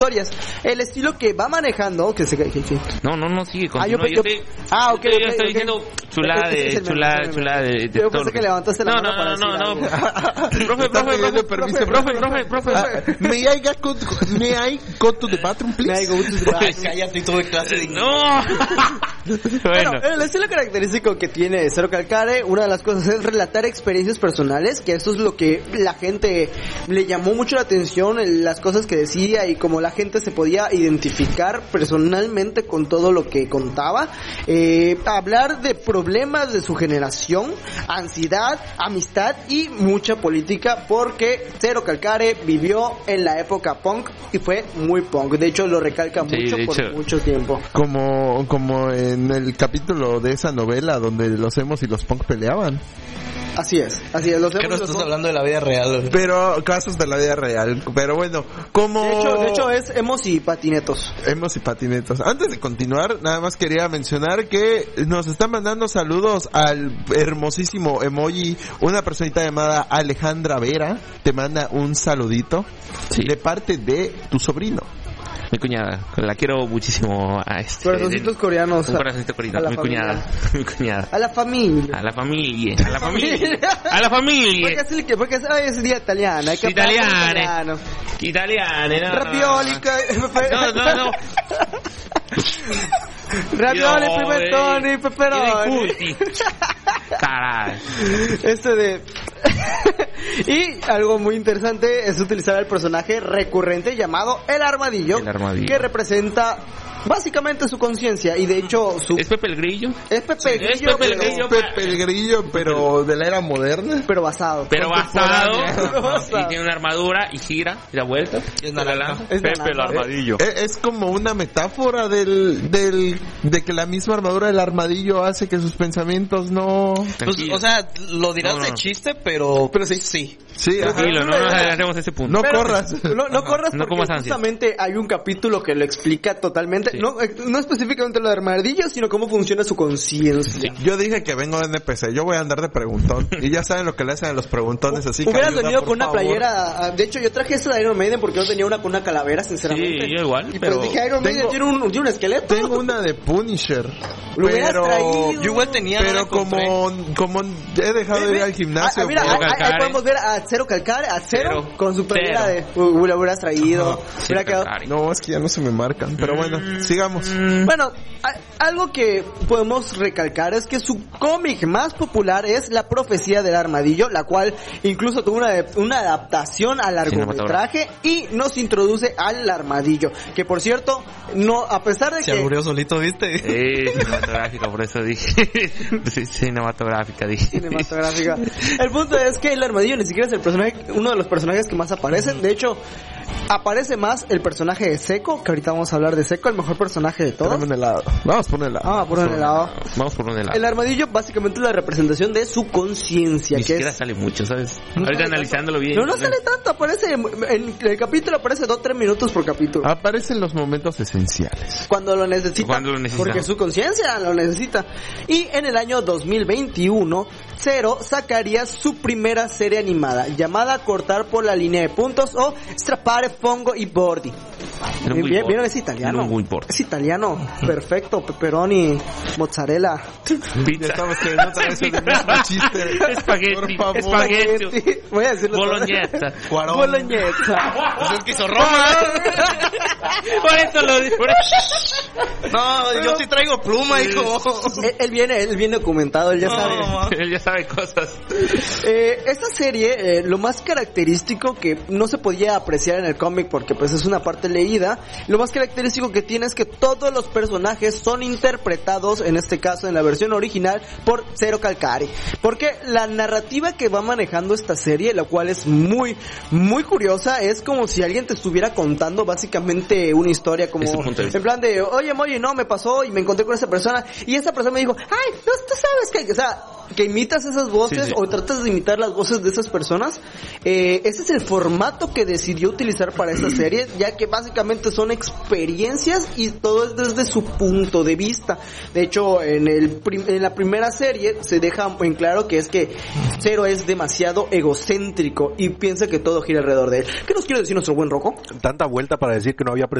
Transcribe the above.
historias. El estilo que va manejando, que se No, sigue, continúa. Ok. Yo estoy diciendo chulada de Yo todo pensé lo que levantaste la mano para decir algo. Profe. May I go to the bathroom, please? Cállate, y tuve clase de... No. Bueno, el estilo característico que tiene Zero Calcare, una de las cosas es relatar experiencias personales, que eso es lo que la gente le llamó mucho la atención, las cosas que decía y cómo la gente se podía identificar personalmente con todo lo que contaba. Hablar de problemas de su generación, ansiedad, amistad y mucha política, porque Zero Calcare vivió en la época punk y fue muy punk. De hecho, lo recalca mucho por mucho tiempo. Como en el capítulo de esa novela donde los emos y los punk peleaban. Así es. Que no estás hablando de la vida real. Pero casos de la vida real. Pero bueno, como... De hecho es emos y patinetos. Emos y patinetos. Antes de continuar, nada más quería mencionar que nos está mandando saludos al hermosísimo emoji. Una personita llamada Alejandra Vera te manda un saludito de parte de tu sobrino. Mi cuñada, la quiero muchísimo a corazoncitos coreanos. Un corazoncito coreano, mi cuñada. A la familia. A la familia. Porque es día italiana. Italiana. Ravioli. No. Ravioli, pimentoni, peperoni. Caray. Y algo muy interesante es utilizar el personaje recurrente llamado el Armadillo, que representa básicamente su conciencia, y de hecho ¿Es Pepe el Grillo? Es Pepe el Grillo, pero de la era moderna. Pero basado. Y tiene una armadura y gira y da vuelta. Es naranja. Pepe el Armadillo. Es como una metáfora de que la misma armadura del armadillo hace que sus pensamientos no... Pues, o sea, lo dirás de chiste, pero sí. Sí, tranquilo, no nos agarremos ese punto. No corras. No corras, porque justamente hay un capítulo que lo explica totalmente. Sí. No específicamente lo de armadillo, sino cómo funciona su conciencia. Yo dije que vengo de NPC, yo voy a andar de preguntón. Y ya saben lo que le hacen a los preguntones, así que hubieras venido con una playera. De hecho, yo traje esa de Iron Maiden porque yo tenía una con una calavera, sinceramente. Sí, yo igual. Y pero pues dije, Iron Maiden tiene un esqueleto. Tengo una de Punisher. Lo hubieras traído. Yo igual tenía. Pero como he dejado de ir al gimnasio. Mira, ahí podemos ver a Zero Calcare, con su playera de... Lo hubieras traído. No, es que ya no se me marcan. Pero bueno, sigamos. Bueno, algo que podemos recalcar es que su cómic más popular es La Profecía del Armadillo, la cual incluso tuvo una adaptación al largometraje y nos introduce al armadillo, que por cierto, no, a pesar de se aburrió solito, ¿viste? Cinematográfica, por eso dije. Cinematográfica. El punto es que el armadillo ni siquiera es uno de los personajes que más aparecen. De hecho, aparece más el personaje de Seco, que ahorita vamos a hablar de Seco, el mejor personaje de todos. Vamos por un helado. El armadillo básicamente es la representación de su conciencia. Ni siquiera sale mucho, ¿sabes? Ahorita analizándolo bien. No sale tanto, aparece en el capítulo, aparece 2-3 minutos por capítulo. Aparecen los momentos esenciales. Cuando lo necesita. Porque su conciencia lo necesita. Y en el año 2021, Zero sacaría su primera serie animada, llamada Cortar por la línea de puntos o Strappare Fongo y Bordi. ¿Vieron? Es italiano. Es italiano. Perfecto. Pepperoni, mozzarella. Pizza. Estamos queriendo otra vez el mismo chiste. Espagueti. Voy a decirlo. Boloñesa. Pues es que hizo Roma. Por eso lo digo. No, yo sí traigo pluma, hijo. Él viene documentado, él ya sabe. Él ya sabe cosas. Esta serie, lo más característico que no se podía apreciar en el cómic porque pues es una parte leída, lo más característico que tiene es que todos los personajes son interpretados, en este caso en la versión original, por Zero Calcare. Porque la narrativa que va manejando esta serie, la cual es muy, muy curiosa, es como si alguien te estuviera contando básicamente una historia, como en plan de, oye Moy, no, me pasó y me encontré con esa persona y esa persona me dijo, ay, no, tú sabes que, o sea, que imitas esas voces o tratas de imitar las voces de esas personas. Ese es el formato que decidió utilizar para esta serie, ya que básicamente son experiencias y todo es desde su punto de vista. De hecho, en la primera serie se deja en claro que es que Zero es demasiado egocéntrico y piensa que todo gira alrededor de él. ¿Qué nos quiere decir nuestro buen Rocco? Tanta vuelta para decir que no había